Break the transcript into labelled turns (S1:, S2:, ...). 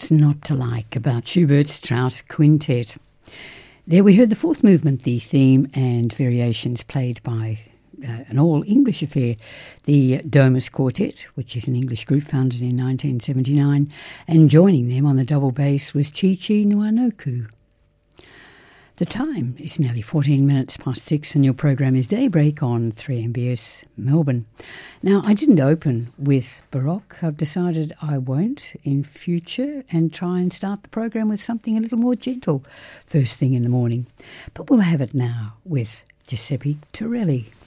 S1: What's Not to Like about Schubert's Strauss Quintet. There we heard the fourth movement, the theme and variations played by an all-English affair, the Domus Quartet, which is an English group founded in 1979, and joining them on the double bass was Chi-Chi Nuanoku. The time is nearly 14 minutes past 6 and your program is Daybreak on 3MBS Melbourne. Now, I didn't open with Baroque. I've decided I won't in future and try and start the program with something a little more gentle first thing in the morning. But we'll have it now with Giuseppe Torelli.